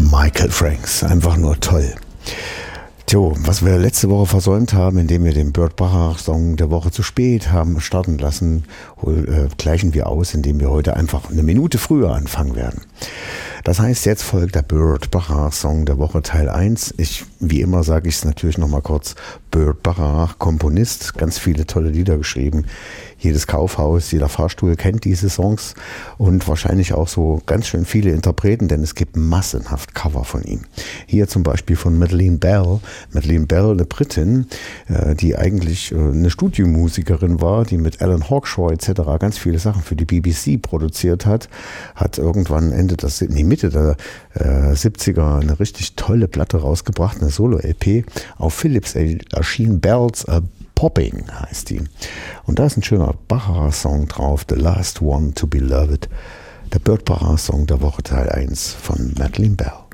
Michael Franks, einfach nur toll. Tjo, was wir letzte Woche versäumt haben, indem wir den Burt Bacharach-Song der Woche zu spät haben starten lassen, gleichen wir aus, indem wir heute einfach eine Minute früher anfangen werden. Das heißt, jetzt folgt der Burt Bacharach-Song der Woche Teil 1. Wie immer sage ich es natürlich nochmal kurz. Burt Bacharach, Komponist, ganz viele tolle Lieder geschrieben. Jedes Kaufhaus, jeder Fahrstuhl kennt diese Songs und wahrscheinlich auch so ganz schön viele Interpreten, denn es gibt massenhaft Cover von ihm. Hier zum Beispiel von Madeleine Bell. Madeleine Bell, eine Britin, die eigentlich eine Studiomusikerin war, die mit Alan Hawkshaw etc. ganz viele Sachen für die BBC produziert hat, hat irgendwann Mitte der 70er eine richtig tolle Platte rausgebracht, eine Solo-LP. Auf Philips erschien Bells Popping heißt die. Und da ist ein schöner Bacharach-Song drauf, The Last One to Be Loved. Der Burt Bacharach-Song der Woche Teil 1 von Madeleine Bell.